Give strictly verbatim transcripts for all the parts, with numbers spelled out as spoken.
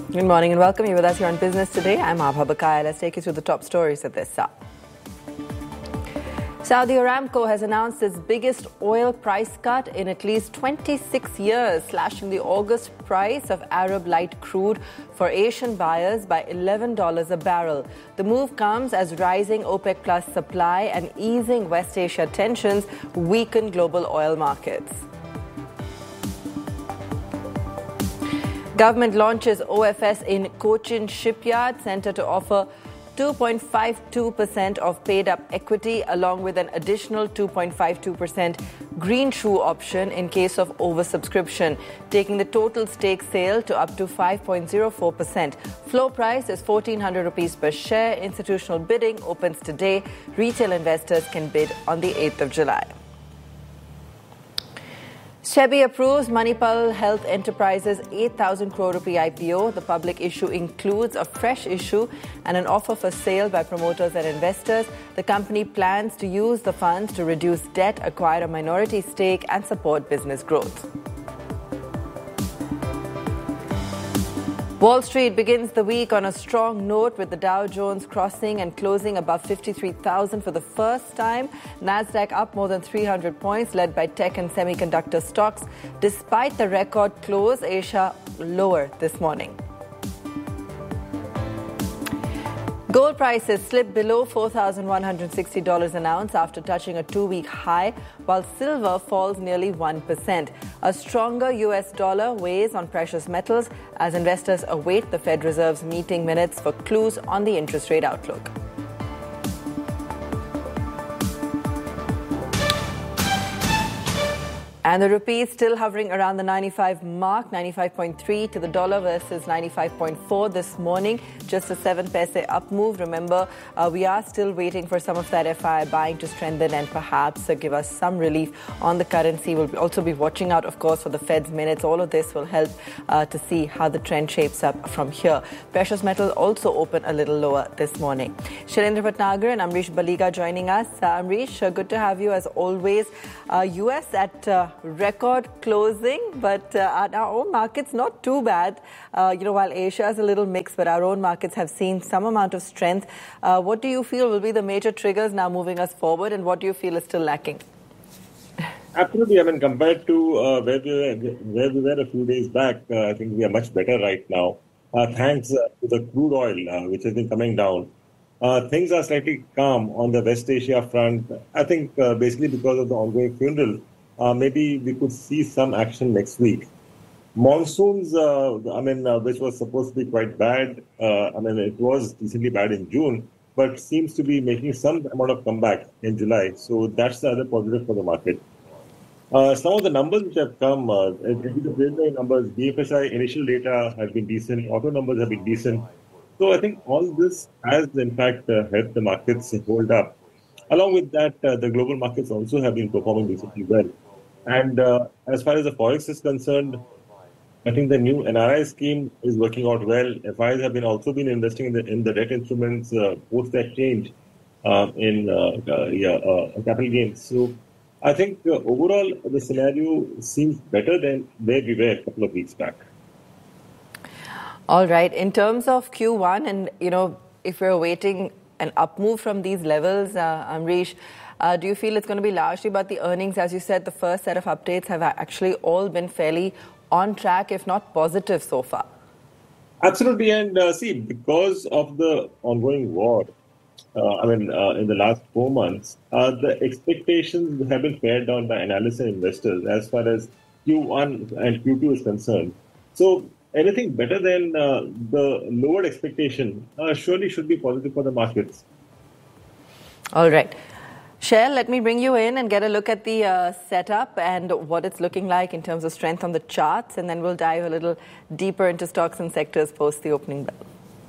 Good morning and welcome. You're with us here on Business Today. I'm Abha Bakaya. Let's take you through the top stories at this hour. Saudi Aramco has announced its biggest oil price cut in at least twenty-six years, slashing the August price of Arab light crude for Asian buyers by eleven dollars a barrel. The move comes as rising OPEC Plus supply and easing West Asia tensions weaken global oil markets. Government launches O F S in Cochin Shipyard Centre to offer two point five two percent of paid-up equity along with an additional two point five two percent green shoe option in case of oversubscription, taking the total stake sale to up to five point zero four percent. Floor price is fourteen hundred rupees per share. Institutional bidding opens today. Retail investors can bid on the eighth of July. SEBI approves Manipal Health Enterprises eight thousand crore rupee I P O. The public issue includes a fresh issue and an offer for sale by promoters and investors. The company plans to use the funds to reduce debt, acquire a minority stake and support business growth. Wall Street begins the week on a strong note with the Dow Jones crossing and closing above fifty-three thousand for the first time. Nasdaq up more than three hundred points, led by tech and semiconductor stocks. Despite the record close, Asia lower this morning. Gold prices slipped below four thousand one hundred sixty dollars an ounce after touching a two-week high, while silver falls nearly one percent. A stronger U S dollar weighs on precious metals as investors await the Fed Reserve's meeting minutes for clues on the interest rate outlook. And the rupee is still hovering around the ninety-five mark, ninety-five point three to the dollar versus ninety-five point four this morning. Just a seven paise up move. Remember, uh, we are still waiting for some of that F I I buying to strengthen and perhaps uh, give us some relief on the currency. We'll also be watching out, of course, for the Fed's minutes. All of this will help uh, to see how the trend shapes up from here. Precious metal also open a little lower this morning. Shailendra Bhatnagar and Amrish Baliga joining us. Uh, Amrish, uh, good to have you as always. Uh, U S at uh, record closing, but uh, our own markets not too bad. Uh, you know, while Asia is a little mixed, but our own markets have seen some amount of strength. Uh, what do you feel will be the major triggers now moving us forward, and what do you feel is still lacking? Absolutely. I mean, compared to uh, where, we were, where we were a few days back, uh, I think we are much better right now. Uh, thanks uh, to the crude oil, uh, which has been coming down. Uh, things are slightly calm on the West Asia front. I think uh, basically because of the ongoing funeral, uh, maybe we could see some action next week. Monsoons, uh, I mean, uh, which was supposed to be quite bad. Uh, I mean, it was decently bad in June, but seems to be making some amount of comeback in July. So that's the other positive for the market. Uh, some of the numbers which have come, uh, the preliminary numbers, B F S I initial data has been decent, auto numbers have been decent. So I think all this has, in fact, uh, helped the markets hold up. Along with that, uh, the global markets also have been performing decently well. And uh, as far as the forex is concerned, I think the new N R I scheme is working out well. F Is have been also been investing in the in the debt instruments uh, post that change uh, in uh, uh, yeah, uh, capital gains. So I think uh, overall the scenario seems better than where we were a couple of weeks back. All right. In terms of Q one, and, you know, if we're awaiting an up move from these levels, uh, Amrish, uh, do you feel it's going to be largely about the earnings? As you said, the first set of updates have actually all been fairly on track, if not positive so far. Absolutely. And uh, see, because of the ongoing war, uh, I mean, uh, in the last four months, uh, the expectations have been pared down by analysts and investors as far as Q one and Q two is concerned. So anything better than uh, the lowered expectation uh, surely should be positive for the markets. All right. Shail, let me bring you in and get a look at the uh, setup and what it's looking like in terms of strength on the charts, and then we'll dive a little deeper into stocks and sectors post the opening bell.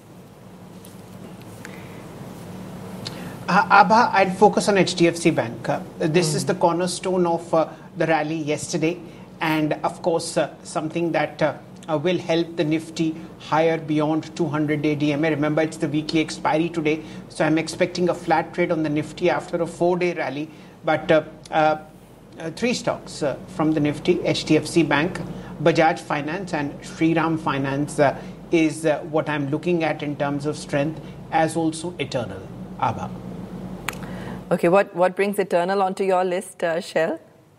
Uh, Abha, I'd focus on H D F C Bank. Uh, this mm. is the cornerstone of uh, the rally yesterday, and of course, uh, something that uh, uh, will help the Nifty higher beyond two hundred day D M A. Remember, it's the weekly expiry today, so I'm expecting a flat trade on the Nifty after a four-day rally. But uh, uh, uh, three stocks uh, from the Nifty: H D F C Bank, Bajaj Finance and Shriram Finance uh, is uh, what I'm looking at in terms of strength, as also Eternal. Abha. Okay, what, what brings Eternal onto your list, uh, Shell?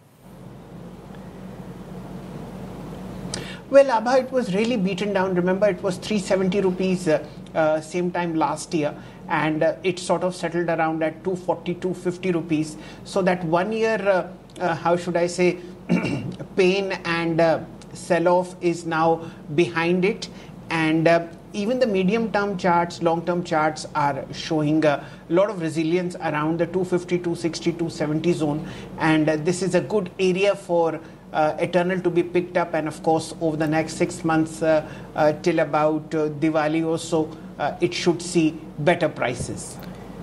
Well, Abha, it was really beaten down. Remember, it was three hundred seventy rupees uh, uh, same time last year, and uh, it sort of settled around at two forty, two fifty rupees. So that one year, uh, uh, how should I say, pain and uh, sell-off is now behind it, and uh, even the medium-term charts, long-term charts are showing a lot of resilience around the two fifty, two sixty, two seventy zone, and uh, this is a good area for uh, Eternal to be picked up. And of course, over the next six months uh, uh, till about uh, Diwali or so, uh, it should see better prices.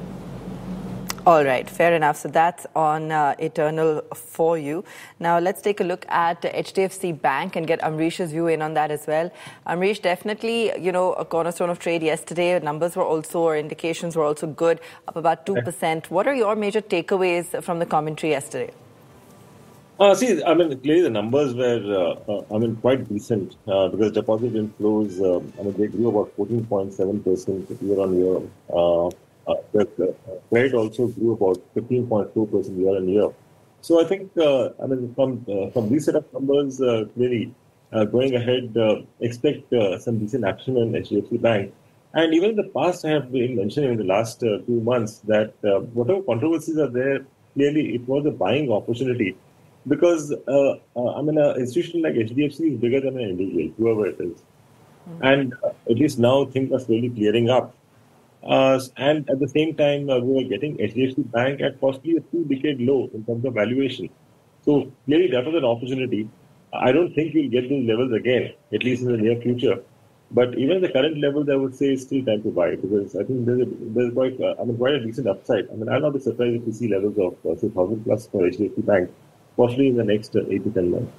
All right, fair enough. So that's on uh, Eternal for you. Now let's take a look at H D F C Bank and get Amrish's view in on that as well. Amrish, definitely, you know, a cornerstone of trade yesterday. Numbers were also, or indications were also good, up about two percent. What are your major takeaways from the commentary yesterday? Uh, see, I mean, clearly the numbers were, uh, uh, I mean, quite decent uh, because deposit inflows, uh, I mean, they grew about fourteen point seven percent year on year. Uh, Uh, the uh, credit also grew about fifteen point two percent year on year. So I think, uh, I mean, from uh, from these set of numbers, uh, clearly uh, going ahead, uh, expect uh, some decent action in H D F C Bank. And even in the past, I have been mentioning in the last uh, two months that uh, whatever controversies are there, clearly it was a buying opportunity because, uh, uh, I mean, an institution like H D F C is bigger than an individual, whoever it is. Mm-hmm. And uh, at least now things are slowly clearing up. Uh, and at the same time, uh, we were getting H D F C Bank at possibly a two-decade low in terms of valuation. So clearly that was an opportunity. I don't think you'll get those levels again, at least in the near future. But even at the current levels, I would say it's still time to buy because I think there's, a, there's quite, uh, I mean, quite a decent upside. I mean, I'll not be surprised if we see levels of uh, say one thousand plus for H D F C Bank, possibly in the next uh, eight to ten months.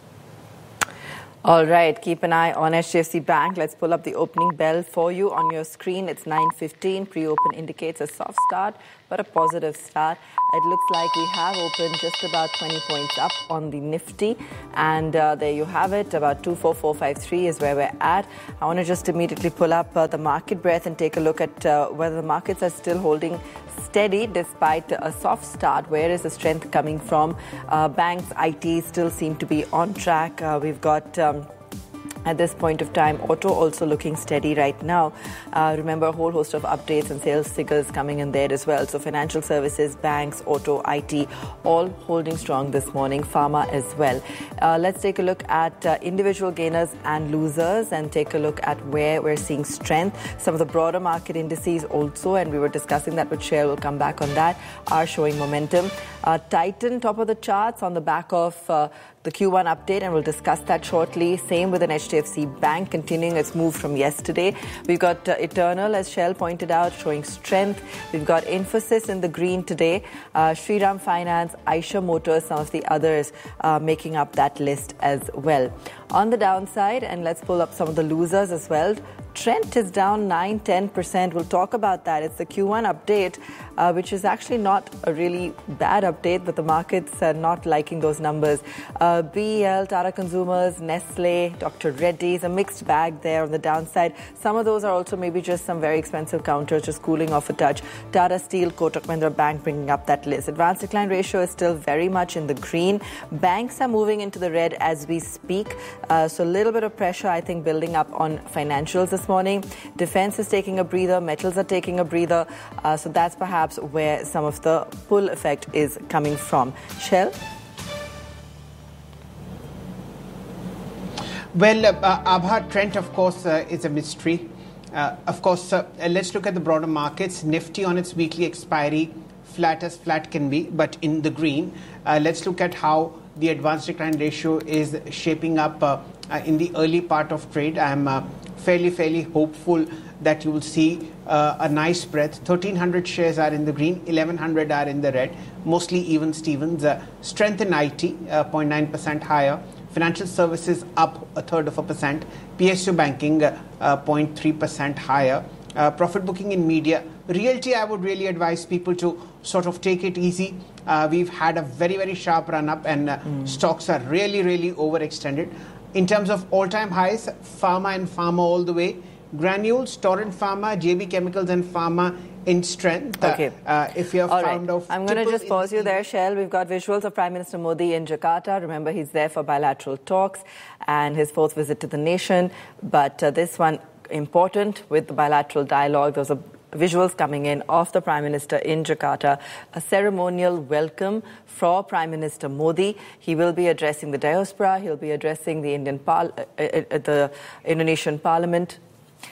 All right, keep an eye on H D F C Bank. Let's pull up the opening bell for you on your screen. It's nine fifteen. Pre-open indicates a soft start, but a positive start. It looks like we have opened just about twenty points up on the Nifty. And uh, there you have it. About two four four five three is where we're at. I want to just immediately pull up uh, the market breadth and take a look at uh, whether the markets are still holding steady despite a soft start. Where is the strength coming from? Uh, banks, I T still seem to be on track. Uh, we've got... Um, At this point of time, auto also looking steady right now. Uh, remember, a whole host of updates and sales figures coming in there as well. So financial services, banks, auto, I T, all holding strong this morning. Pharma as well. Uh, let's take a look at uh, individual gainers and losers and take a look at where we're seeing strength. Some of the broader market indices also, and we were discussing that with Share, we'll come back on that, are showing momentum. Uh, Titan, top of the charts on the back of uh, the Q one update, and we'll discuss that shortly. Same with an H D F C Bank, continuing its move from yesterday. We've got uh, Eternal, as Shell pointed out, showing strength. We've got Infosys in the green today. Uh, Shriram Finance, Eicher Motors, some of the others uh, making up that list as well. On the downside, and let's pull up some of the losers as well. Trent is down nine to ten percent. We'll talk about that. It's the Q one update, uh, which is actually not a really bad update, but the markets are not liking those numbers. Uh, B E L, Tata Consumers, Nestle, Doctor Reddy's, a mixed bag there on the downside. Some of those are also maybe just some very expensive counters, just cooling off a touch. Tata Steel, Kotak Mahindra Bank bringing up that list. Advanced decline ratio is still very much in the green. Banks are moving into the red as we speak. Uh, so a little bit of pressure, I think, building up on financials this morning. Defense is taking a breather. Metals are taking a breather. Uh, so that's perhaps where some of the pull effect is coming from. Shell? Well, uh, Abha, Trent, of course, uh, is a mystery. Uh, of course, uh, let's look at the broader markets. Nifty on its weekly expiry, flat as flat can be, but in the green. Uh, let's look at how the advanced decline ratio is shaping up uh, uh, in the early part of trade. I'm uh, fairly, fairly hopeful that you will see uh, a nice breadth. thirteen hundred shares are in the green, eleven hundred are in the red, mostly even Stevens. Uh, strength in I T, uh, zero point nine percent higher. Financial services up a third of a percent. P S U banking uh, uh, zero point three percent higher. Uh, profit booking in media. Realty, I would really advise people to sort of take it easy. Uh, we've had a very, very sharp run up and uh, mm. stocks are really, really overextended. In terms of all-time highs, pharma and pharma all the way. Granules, Torrent Pharma, J B Chemicals and Pharma in strength. Okay. Uh, uh, if you have all found right. off... I'm going to just pause you there, Shell. We've got visuals of Prime Minister Modi in Jakarta. Remember, he's there for bilateral talks and his fourth visit to the nation. But uh, this one, important with the bilateral dialogue. Those are visuals coming in of the Prime Minister in Jakarta. A ceremonial welcome for Prime Minister Modi. He will be addressing the diaspora. He'll be addressing the Indian par- uh, uh, the Indonesian Parliament.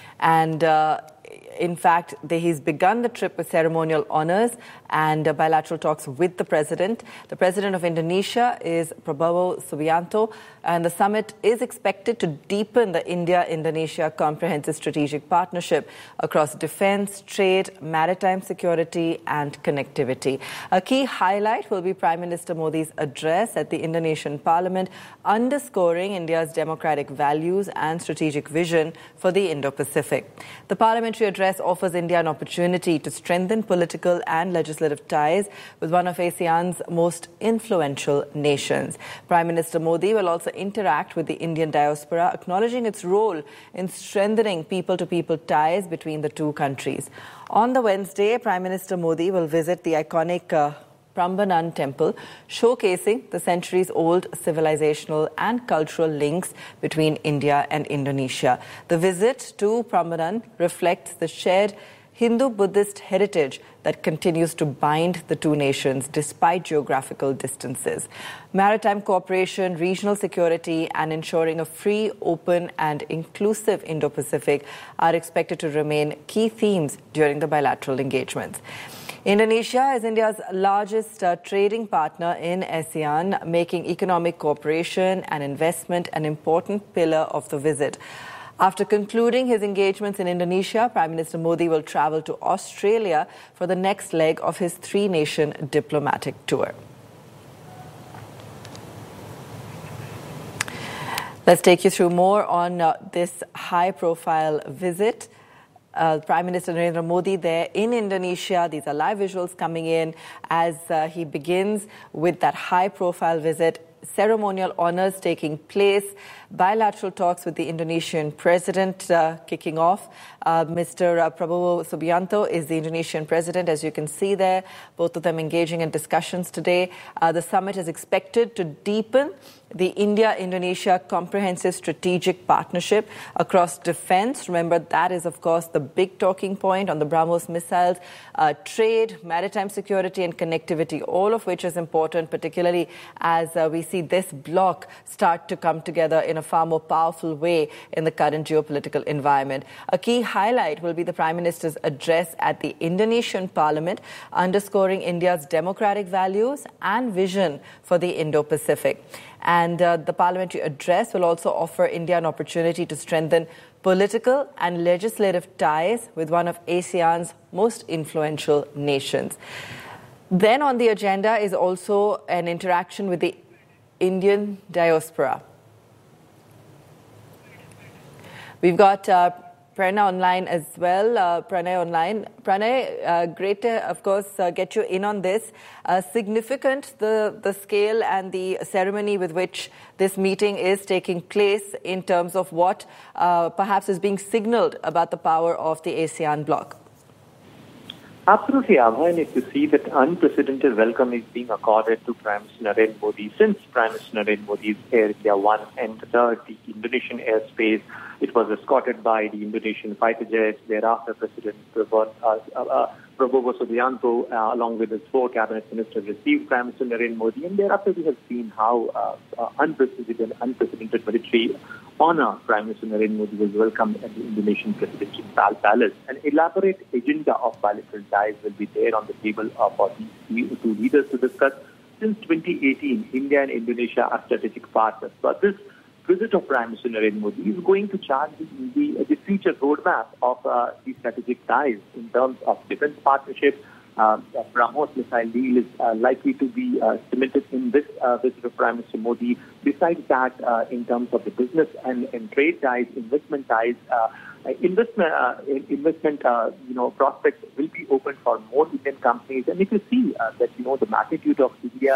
And uh, in fact, they, he's begun the trip with ceremonial honors and uh, bilateral talks with the president. The president of Indonesia is Prabowo Subianto, and the summit is expected to deepen the India-Indonesia comprehensive strategic partnership across defense, trade, maritime security, and connectivity. A key highlight will be Prime Minister Modi's address at the Indonesian Parliament, underscoring India's democratic values and strategic vision for the Indo-Pacific. The parliamentary address offers India an opportunity to strengthen political and legislative ties with one of ASEAN's most influential nations. Prime Minister Modi will also interact with the Indian diaspora, acknowledging its role in strengthening people-to-people ties between the two countries. On the Wednesday, Prime Minister Modi will visit the iconic uh, Prambanan temple, showcasing the centuries-old civilizational and cultural links between India and Indonesia. The visit to Prambanan reflects the shared Hindu-Buddhist heritage that continues to bind the two nations despite geographical distances. Maritime cooperation, regional security, and ensuring a free, open, and inclusive Indo-Pacific are expected to remain key themes during the bilateral engagements. Indonesia is India's largest uh, trading partner in ASEAN, making economic cooperation and investment an important pillar of the visit. After concluding his engagements in Indonesia, Prime Minister Modi will travel to Australia for the next leg of his three-nation diplomatic tour. Let's take you through more on uh, this high-profile visit. Uh, Prime Minister Narendra Modi there in Indonesia. These are live visuals coming in as uh, he begins with that high-profile visit. Ceremonial honors taking place, bilateral talks with the Indonesian president uh, kicking off. Uh, Mister Uh, Prabowo Subianto is the Indonesian president, as you can see there, both of them engaging in discussions today. Uh, the summit is expected to deepen the India-Indonesia comprehensive strategic partnership across defense. Remember, that is, of course, the big talking point on the BrahMos missiles, uh, trade, maritime security, and connectivity, all of which is important, particularly as uh, we see this bloc start to come together in a far more powerful way in the current geopolitical environment. A key highlight will be the Prime Minister's address at the Indonesian Parliament, underscoring India's democratic values and vision for the Indo-Pacific. And uh, the parliamentary address will also offer India an opportunity to strengthen political and legislative ties with one of ASEAN's most influential nations. Then on the agenda is also an interaction with the Indian diaspora. We've got uh, Pranay online as well. Uh, Pranay online. Pranay, uh, great to, of course, uh, get you in on this. Uh, significant, the, the scale and the ceremony with which this meeting is taking place in terms of what uh, perhaps is being signaled about the power of the ASEAN bloc. Absolutely, Abhay, and if you see that unprecedented welcome is being accorded to Prime Minister Narendra Modi since Prime Minister Narendra Modi's Air India One entered the Indonesian airspace. It was escorted by the Indonesian fighter jets. Thereafter, President Prabowo uh, uh, Subianto, uh, along with his four cabinet ministers, received Prime Minister Narendra Modi. And thereafter, we have seen how uh, uh, unprecedented, unprecedented military honor Prime Minister Narendra Modi was welcomed at the Indonesian Presidential Palace. An elaborate agenda of bilateral ties will be there on the table uh, for these two leaders to discuss. Since twenty eighteen, India and Indonesia are strategic partners. But this visit of Prime Minister Narendra Modi is going to chart the, the, the future roadmap of uh, the strategic ties in terms of defense partnership. Uh, the BrahMos missile deal is uh, likely to be uh, cemented in this uh, visit of Prime Minister Modi. Besides that, uh, in terms of the business and, and trade ties, investment ties, uh, investment, uh, investment, uh, you know, prospects will be open for more Indian companies. And if you see uh, that, you know, the magnitude of India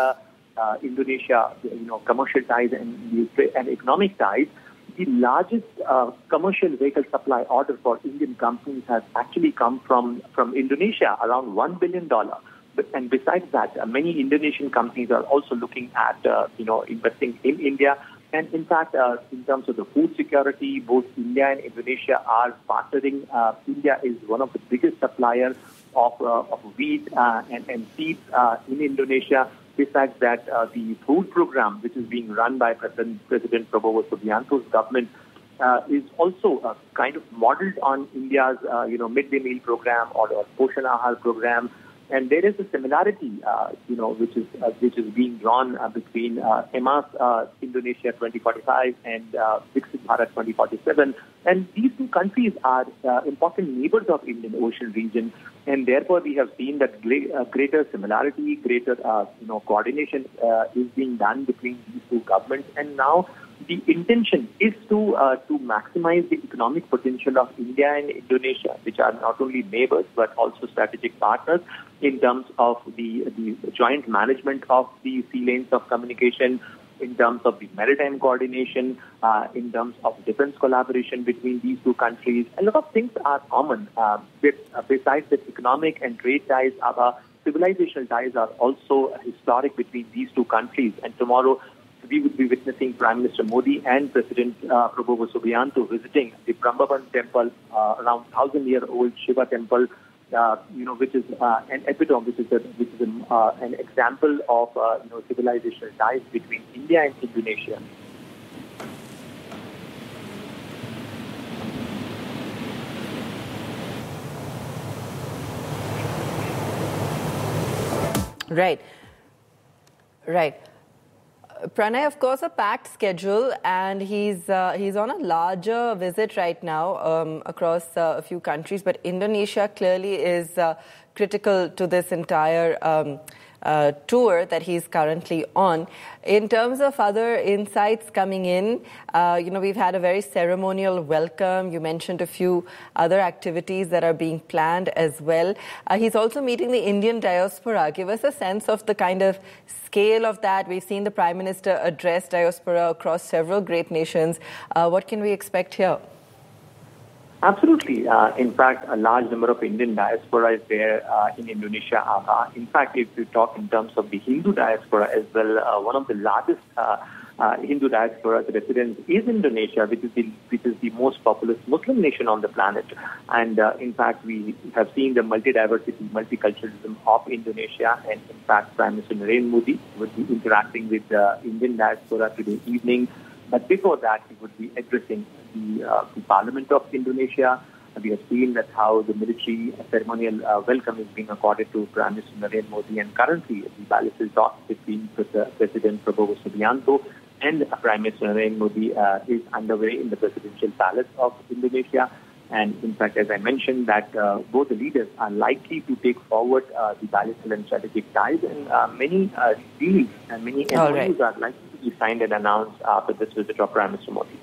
uh, Indonesia, you know, commercial ties and, and economic ties, the largest uh, commercial vehicle supply order for Indian companies has actually come from, from Indonesia, around one billion dollars. But, and besides that, uh, many Indonesian companies are also looking at, uh, you know, investing in India. And in fact, uh, in terms of the food security, both India and Indonesia are partnering. Uh, India is one of the biggest suppliers of, uh, of wheat uh, and, and seeds uh, in Indonesia. Besides that, uh, the food program, which is being run by President, President Prabowo Subianto's government, uh, is also uh, kind of modeled on India's, uh, you know, midday meal program or, or Poshan Ahar program. And there is a similarity, uh, you know, which is uh, which is being drawn uh, between uh, E M A's uh, Indonesia twenty forty-five and uh, Viksit Bharat twenty forty-seven. And these two countries are uh, important neighbors of Indian Ocean region, and therefore we have seen that gra- uh, greater similarity, greater uh, you know coordination uh, is being done between these two governments. And now the intention is to uh, to maximize the economic potential of India and Indonesia, which are not only neighbors but also strategic partners in terms of the, the joint management of the sea lanes of communication, in terms of the maritime coordination, uh, in terms of defense collaboration between these two countries. A lot of things are common. Uh, with, uh, besides the economic and trade ties, our civilizational ties are also historic between these two countries. And tomorrow, we would be witnessing Prime Minister Modi and President uh, Prabowo Subianto visiting the Brahmavan temple, uh, around thousand-year-old Shiva temple, uh, you know, which is uh, an epitome, which is a, which is a, uh, an example of uh, you know civilizational ties between India and Indonesia. Right, right. Pranay, of course, a packed schedule, and he's uh, he's on a larger visit right now um, across uh, a few countries. But Indonesia clearly is uh, critical to this entire um, uh, tour that he's currently on. In terms of other insights coming in, uh, you know, we've had a very ceremonial welcome. You mentioned a few other activities that are being planned as well. Uh, he's also meeting the Indian diaspora. Give us a sense of the kind of scale of that. We've seen the Prime Minister address diaspora across several great nations. Uh, what can we expect here? Absolutely. Uh, in fact, a large number of Indian diaspora is there uh, in Indonesia. Uh, in fact, if you talk in terms of the Hindu diaspora as well, uh, one of the largest uh, uh, Hindu diaspora residents is Indonesia, which is the which is the most populous Muslim nation on the planet. And uh, in fact, we have seen the multi-diversity, multiculturalism of Indonesia. And in fact, Prime Minister Narendra Modi would be interacting with the Indian diaspora today evening. But before that, he would be addressing the, uh, the Parliament of Indonesia. We have seen that how the military ceremonial uh, welcome is being accorded to Prime Minister Narendra Modi. And currently, the bilateral talks between President Prabowo Subianto and Prime Minister Narendra Modi uh, is underway in the presidential palace of Indonesia. And in fact, as I mentioned, that uh, both the leaders are likely to take forward uh, the bilateral and strategic ties, and uh, many uh, deals and many M O Us right. are likely to be signed and announced after this visit of Prime Minister Modi.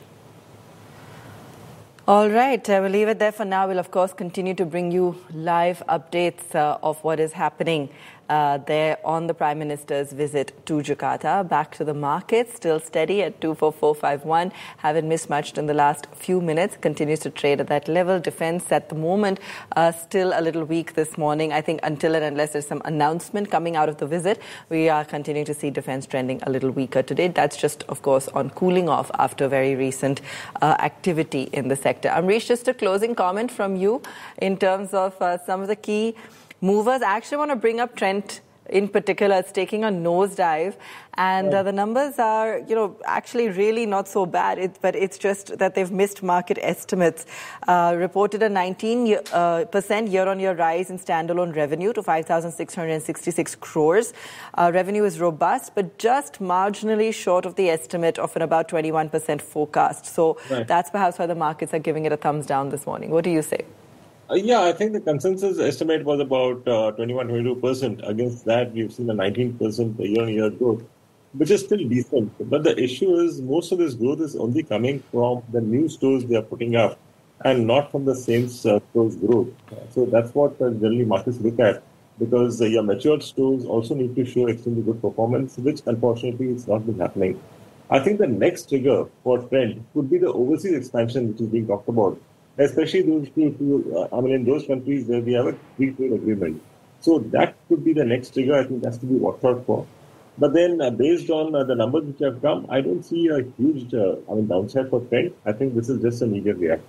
All right, I will leave it there for now. We'll, of course, continue to bring you live updates uh, of what is happening uh, there on the Prime Minister's visit to Jakarta. Back to the markets, still steady at two four four five one. Haven't missed much in the last few minutes. Continues to trade at that level. Defense at the moment uh, still a little weak this morning. I think until and unless there's some announcement coming out of the visit, we are continuing to see defense trending a little weaker today. That's just, of course, on cooling off after very recent uh, activity in the sector. Amrish, just a closing comment from you in terms of uh, some of the key movers. I actually want to bring up Trent in particular. It's taking a nosedive, and uh, the numbers are, you know, actually really not so bad. It, but it's just that they've missed market estimates. Uh, reported a nineteen percent year-on-year rise in standalone revenue to five thousand six hundred sixty-six crores. Uh, revenue is robust, but just marginally short of the estimate of an about twenty-one percent forecast. So right. That's perhaps why the markets are giving it a thumbs down this morning. What do you say? Uh, yeah, I think the consensus estimate was about uh, twenty-one, twenty-two percent. Against that, we've seen a nineteen percent year-on-year growth, which is still decent. But the issue is most of this growth is only coming from the new stores they are putting up and not from the same uh, stores growth. So that's what uh, generally markets look at. because uh, your matured stores also need to show extremely good performance, which unfortunately has not been happening. I think the next trigger for trend could be the overseas expansion, which is being talked about, especially those two, two uh, I mean, in those countries where we have a free trade agreement. So that could be the next trigger. I think that's to be watched out for. But then, uh, based on uh, the numbers which have come, I don't see a huge, uh, I mean, downside for trend. I think this is just a media reaction.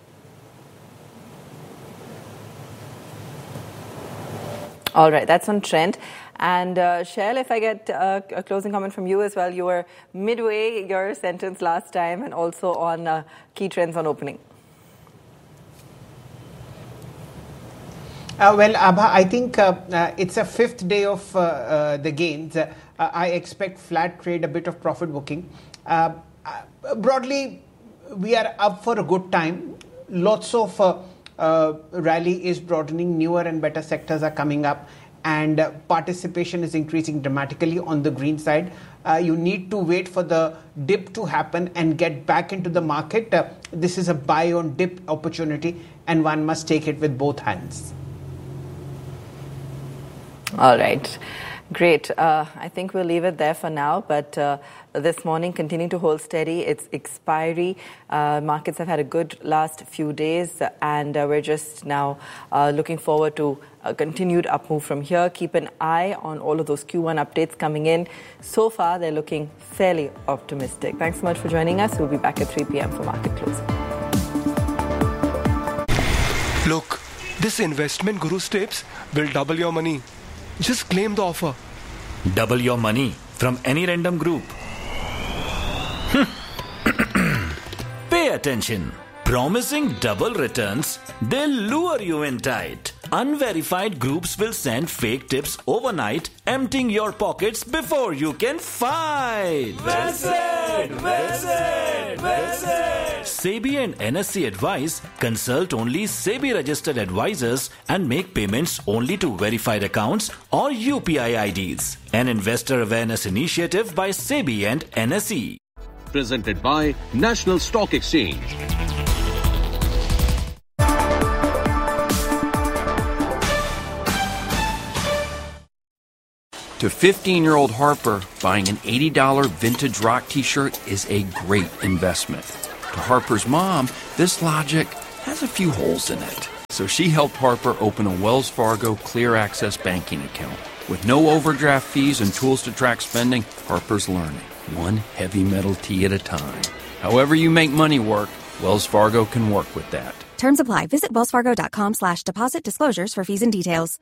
All right, that's on trend. And uh, Shail, if I get uh, a closing comment from you as well, you were midway your sentence last time and also on uh, key trends on opening. Uh, well, Abha, I think uh, uh, it's a fifth day of uh, uh, the gains. Uh, I expect flat trade, a bit of profit booking. Uh, uh, broadly, we are up for a good time. Lots of uh, uh, rally is broadening. Newer and better sectors are coming up. And uh, participation is increasing dramatically on the green side. Uh, you need to wait for the dip to happen and get back into the market. Uh, this is a buy on dip opportunity, and one must take it with both hands. All right. Great. Uh, I think we'll leave it there for now. But uh, this morning, continue to hold steady. It's expiry. Uh, markets have had a good last few days. And uh, we're just now uh, looking forward to a continued up move from here. Keep an eye on all of those Q one updates coming in. So far, they're looking fairly optimistic. Thanks so much for joining us. We'll be back at three p.m. for market close. Look, this investment Guru's tips will double your money. Just claim the offer. Double your money from any random group. Pay attention. Promising double returns, they'll lure you in tight. Unverified groups will send fake tips overnight, emptying your pockets before you can fight. Visit! Visit! Visit! SEBI and N S E advise consult only SEBI registered advisors and make payments only to verified accounts or U P I I Ds. An investor awareness initiative by SEBI and N S E. Presented by National Stock Exchange. To fifteen-year-old Harper, buying an eighty dollars vintage rock t-shirt is a great investment. To Harper's mom, this logic has a few holes in it. So she helped Harper open a Wells Fargo Clear Access banking account. With no overdraft fees and tools to track spending, Harper's learning, one heavy metal tee at a time. However you make money work, Wells Fargo can work with that. Terms apply. Visit wellsfargo.com slash deposit disclosures for fees and details.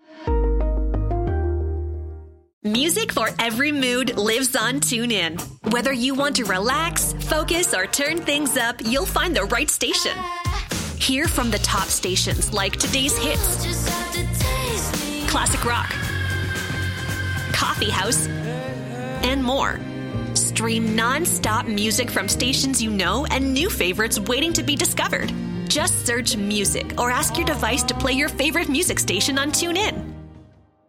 Music for every mood lives on TuneIn. Whether you want to relax, focus, or turn things up, you'll find the right station. Hear from the top stations like today's hits, classic rock, coffee house, and more. Stream non-stop music from stations you know and new favorites waiting to be discovered. Just search music or ask your device to play your favorite music station on TuneIn.